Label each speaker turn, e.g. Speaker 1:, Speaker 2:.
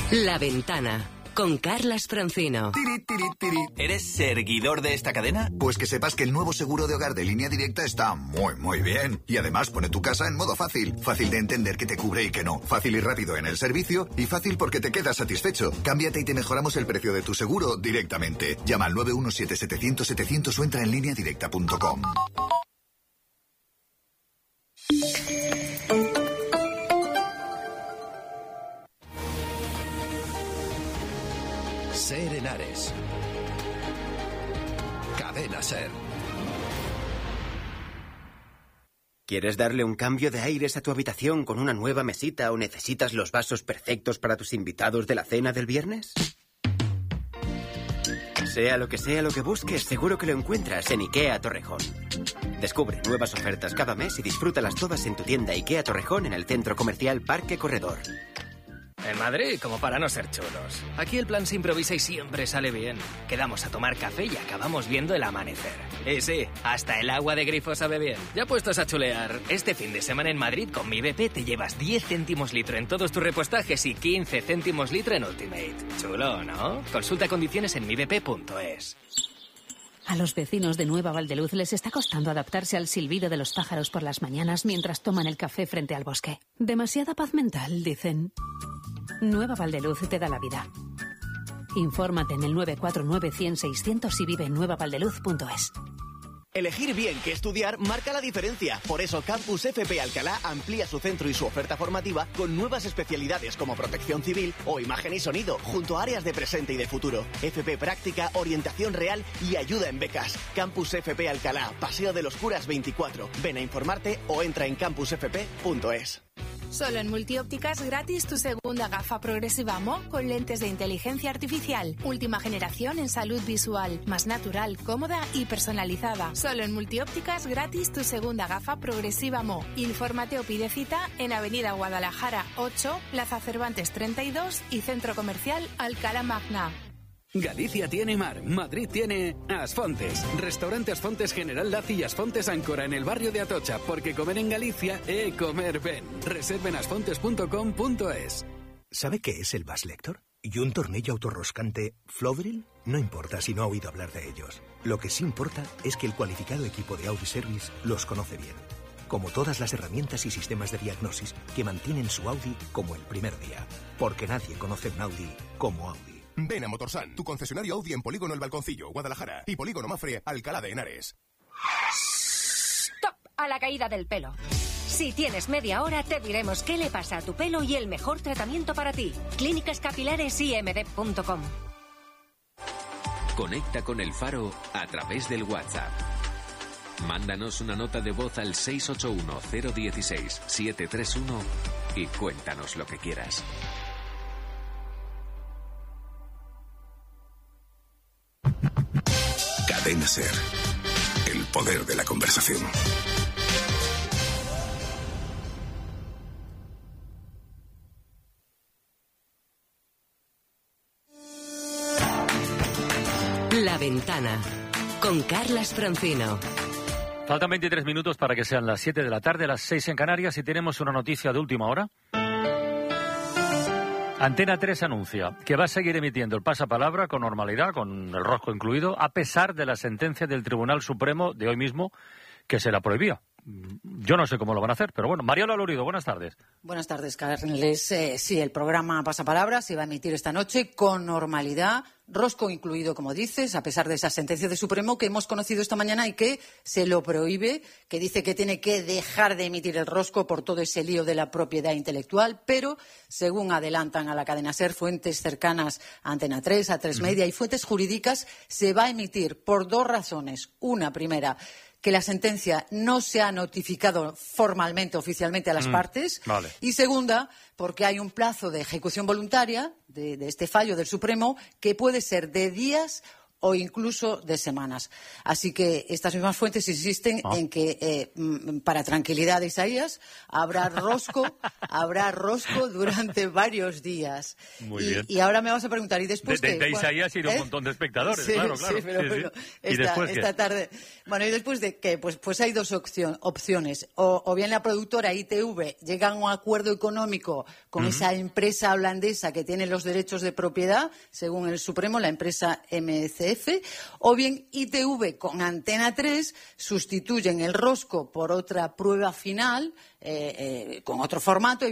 Speaker 1: La Ventana, con Carlas Francino.
Speaker 2: ¿Eres seguidor de esta cadena?
Speaker 3: Pues que sepas que el nuevo seguro de hogar de Línea Directa está muy bien. Y además pone tu casa en modo fácil. Fácil de entender que te cubre y que no. Fácil y rápido en el servicio. Y fácil porque te quedas satisfecho. Cámbiate y te mejoramos el precio de tu seguro directamente. Llama al 917-700-700 o entra en lineadirecta.com.
Speaker 4: Ser Henares. Cadena Ser.
Speaker 5: ¿Quieres darle un cambio de aires a tu habitación con una nueva mesita o necesitas los vasos perfectos para tus invitados de la cena del viernes? Sea lo que busques, seguro que lo encuentras en IKEA Torrejón. Descubre nuevas ofertas cada mes y disfrútalas todas en tu tienda IKEA Torrejón en el Centro Comercial Parque Corredor.
Speaker 6: En Madrid, como para no ser chulos. Aquí el plan se improvisa y siempre sale bien. Quedamos a tomar café y acabamos viendo el amanecer. Y sí, hasta el agua de grifo sabe bien. Ya puestos a chulear, este fin de semana en Madrid con mi BP te llevas 10 céntimos litro en todos tus repostajes y 15 céntimos litro en Ultimate. Chulo, ¿no? Consulta condiciones en mibp.es.
Speaker 7: A los vecinos de Nueva Valdeluz les está costando adaptarse al silbido de los pájaros por las mañanas mientras toman el café frente al bosque. Demasiada paz mental, dicen. Nueva Valdeluz te da la vida. Infórmate en el 949-100-600 y vive en nuevavaldeluz.es.
Speaker 8: Elegir bien qué estudiar marca la diferencia. Por eso Campus FP Alcalá amplía su centro y su oferta formativa con nuevas especialidades como protección civil o imagen y sonido, junto a áreas de presente y de futuro. FP Práctica, orientación real y ayuda en becas. Campus FP Alcalá, Paseo de los Curas 24. Ven a informarte o entra en campusfp.es.
Speaker 9: Solo en Multiópticas gratis tu segunda gafa progresiva Mo con lentes de inteligencia artificial. Última generación en salud visual, más natural, cómoda y personalizada. Solo en Multiópticas gratis tu segunda gafa progresiva Mo. Infórmate o pide cita en Avenida Guadalajara 8, Plaza Cervantes 32 y Centro Comercial Alcalá Magna.
Speaker 10: Galicia tiene mar, Madrid tiene Asfontes. Restaurante Asfontes General Laci y Asfontes Áncora en el barrio de Atocha, porque comer en Galicia es comer ben. Reserven asfontes.com.es.
Speaker 11: ¿Sabe qué es el Bass Lector? ¿Y un tornillo autorroscante Flowdrill? No importa si no ha oído hablar de ellos. Lo que sí importa es que el cualificado equipo de Audi Service los conoce bien. Como todas las herramientas y sistemas de diagnosis que mantienen su Audi como el primer día. Porque nadie conoce un Audi como Audi.
Speaker 12: Ven a Motorsan, tu concesionario Audi en Polígono El Balconcillo, Guadalajara, y Polígono Mafre, Alcalá de Henares.
Speaker 13: ¡Stop! A la caída del pelo. Si tienes media hora, te diremos qué le pasa a tu pelo y el mejor tratamiento para ti. Clínicas Capilares IMD.com.
Speaker 14: Conecta con El Faro a través del WhatsApp. Mándanos una nota de voz al 681-016-731 y cuéntanos lo que quieras.
Speaker 4: Cadena Ser. El poder de la conversación.
Speaker 1: La Ventana, con Carlas Francino.
Speaker 15: Faltan 23 minutos para que sean las 7 de la tarde, las 6 en Canarias, y tenemos una noticia de última hora. Antena 3 anuncia que va a seguir emitiendo el pasapalabra con normalidad, con el rosco incluido, a pesar de la sentencia del Tribunal Supremo de hoy mismo que se la prohibía. Yo no sé cómo lo van a hacer, pero bueno. Mariola Lorido, buenas tardes.
Speaker 16: Buenas tardes, Carles. Sí, el programa Pasapalabra se va a emitir esta noche con normalidad, rosco incluido, como dices, a pesar de esa sentencia del Supremo que hemos conocido esta mañana y que se lo prohíbe, que dice que tiene que dejar de emitir el rosco por todo ese lío de la propiedad intelectual, pero, según adelantan a la cadena SER fuentes cercanas a Antena 3, a 3 Media y fuentes jurídicas, se va a emitir por dos razones. Una, primera, que la sentencia no se ha notificado formalmente, oficialmente a las partes. Vale. Y segunda, porque hay un plazo de ejecución voluntaria de este fallo del Supremo que puede ser de días o incluso de semanas. Así que estas mismas fuentes insisten en que, para tranquilidad de Isaías, habrá rosco durante varios días.
Speaker 15: Muy bien.
Speaker 16: Y ahora me vas a preguntar, ¿y después qué?
Speaker 15: De Isaías y de un montón de espectadores,
Speaker 16: Sí,
Speaker 15: claro.
Speaker 16: Sí, pero bueno,
Speaker 15: ¿Y después
Speaker 16: esta tarde... Bueno, ¿y después de qué? Pues hay dos opciones. O bien la productora ITV llega a un acuerdo económico con esa empresa holandesa que tiene los derechos de propiedad, según el Supremo, la empresa MCF, o bien ITV con Antena 3 sustituyen el rosco por otra prueba final, con otro formato,